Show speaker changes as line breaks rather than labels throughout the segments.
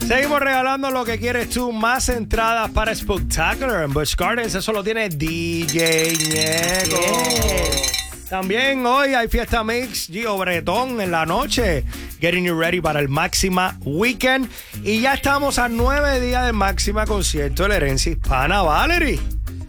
Seguimos regalando lo que quieres tú, más entradas para Spooktacular en Busch Gardens. Eso lo tiene DJ Ñeco. También hoy hay fiesta mix Gio Bretón en la noche. Getting you ready para el Máxima Weekend. Y ya estamos a 9 días del Máxima concierto de la herencia hispana, Valerie.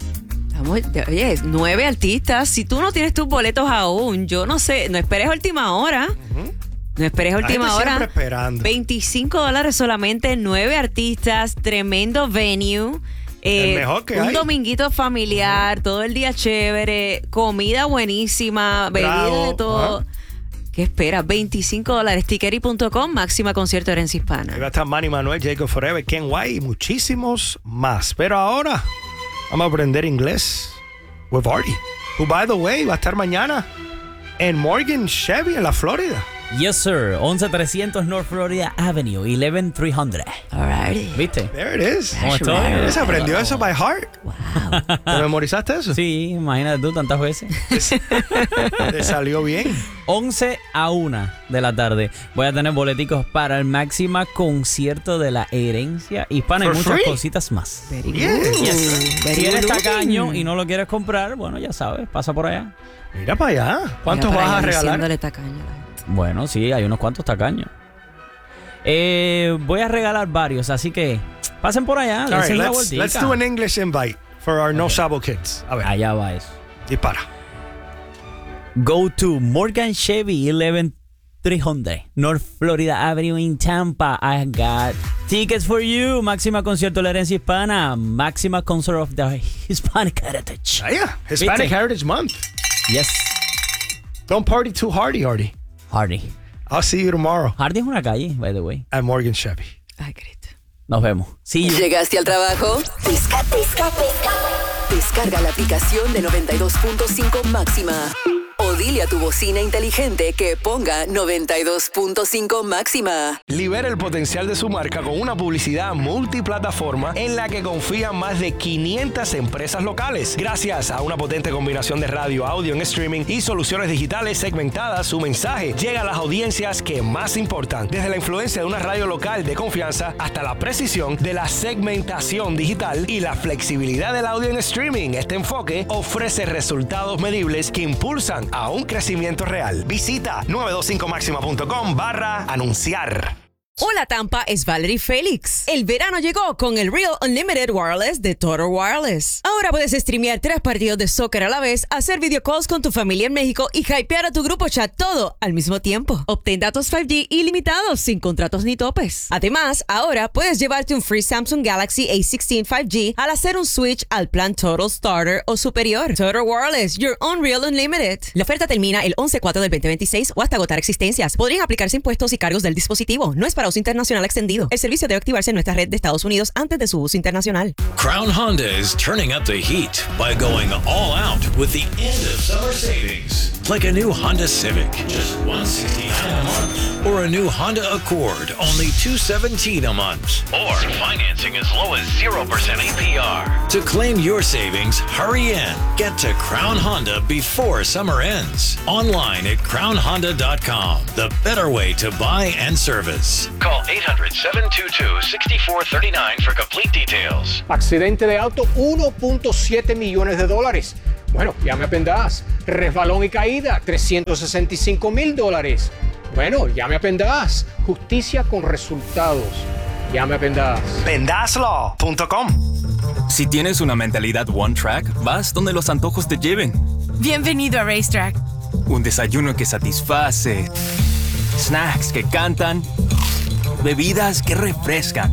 Oye, 9 artistas. Si tú no tienes tus boletos aún, yo no sé, no esperes a última hora. No esperes a última hora.
Siempre esperando.
$25 solamente, 9 artistas, tremendo venue.
El mejor que hay.
Un dominguito familiar, todo el día chévere, comida buenísima, bebida de todo. ¿Qué esperas? $25. Tickety.com, Máxima concierto herencia hispana.
Ahí va a estar Manny Manuel, Jacob Forever, Ken White y muchísimos más. Pero ahora vamos a aprender inglés with Artie, who, by the way, va a estar mañana en Morgan Chevy en la Florida.
Yes, sir. 11300 North Florida Avenue, 11300.
Alright.
¿Viste?
There it is.
¿Cómo estoy?
¿Se aprendió eso by heart?
Wow.
¿Te memorizaste eso?
Sí, imagínate tú tantas veces.
Te salió bien.
11 a 1 de la tarde. Voy a tener boleticos para el Máxima concierto de la herencia hispana y
For
muchas
free?
cositas más.
Very
Yeah.
good.
Yes.
Very
Si eres
good
tacaño
looking.
y no lo quieres comprar, bueno, ya sabes, pasa por allá.
Mira para allá. ¿Cuántos
Mira para
vas a
allá
regalar?
diciéndole tacaño a la gente.
Bueno, sí, hay unos cuantos tacaños. Voy a regalar varios, así que pasen por allá.
All right,
dense la
let's
vueltica.
do an English invite for our No Sabo kids. A ver,
Allá va eso.
dispara.
Go to Morgan Chevy 11300 North Florida Avenue in Tampa. I got tickets for you. Máxima concierto de la herencia hispana. Máxima concert of the Hispanic heritage.
Ah, yeah. Hispanic
¿Viste?
Heritage Month.
Yes.
Don't party too hardy, Hardy.
Hardy.
I'll see you tomorrow
Hardy es una calle, by the way.
at Morgan Chevy.
Ay, grito.
Nos vemos. See you.
¿Llegaste al trabajo? Descarga la aplicación de 92.5 Máxima. O dile a tu bocina inteligente que ponga 92.5 Máxima.
Libera el potencial de su marca con una publicidad multiplataforma en la que confían más de 500 empresas locales. Gracias a una potente combinación de radio, audio en streaming y soluciones digitales segmentadas, su mensaje llega a las audiencias que más importan. Desde la influencia de una radio local de confianza hasta la precisión de la segmentación digital y la flexibilidad del audio en streaming. Este enfoque ofrece resultados medibles que impulsan a un crecimiento real. Visita 925maxima.com/anunciar.
Hola Tampa, es Valerie Félix. El verano llegó con el Real Unlimited Wireless de Total Wireless. Ahora puedes streamear 3 partidos de soccer a la vez, hacer video calls con tu familia en México y hypear a tu grupo chat todo al mismo tiempo. Obtén datos 5G ilimitados sin contratos ni topes. Además, ahora puedes llevarte un free Samsung Galaxy A16 5G al hacer un switch al plan Total Starter o superior. Total Wireless, your own Real Unlimited. La oferta termina el 11/4 del 2026 o hasta agotar existencias. Podrían aplicarse impuestos y cargos del dispositivo. No es para uso internacional extendido. El servicio debe activarse en nuestra red de Estados Unidos antes de su uso internacional.
Crown Honda is turning up the heat by going all out with the end of summer savings. Like a new Honda Civic, just $169 a month. Or a new Honda Accord, only $217 a month. Or financing as low as 0% APR. To claim your savings, hurry in. Get to Crown Honda before summer ends. Online at crownhonda.com. The better way to buy and service. Call 800-722-6439 for complete details.
Accidente de auto, $1.7 millones. Bueno, llame a Pendas. Resbalón y caída, $365,000. Bueno, llame a Pendas. Justicia con resultados. Llame a Pendas.
Pendaslaw.com.
Si tienes una mentalidad one track, vas donde los antojos te lleven.
Bienvenido a Racetrack.
Un desayuno que satisface, snacks que cantan, bebidas que refrescan.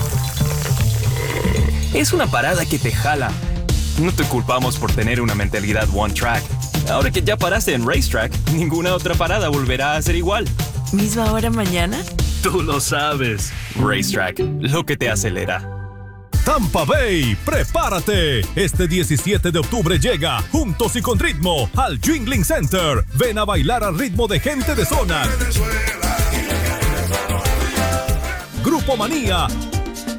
Es una parada que te jala. No te culpamos por tener una mentalidad one track. Ahora que ya paraste en Racetrack, ninguna otra parada volverá a ser igual.
¿Misma hora mañana?
Tú lo sabes. Racetrack, lo que te acelera.
Tampa Bay, prepárate. Este 17 de octubre llega, juntos y con ritmo, al Jingling Center. Ven a bailar al ritmo de gente de zona. Grupo Manía,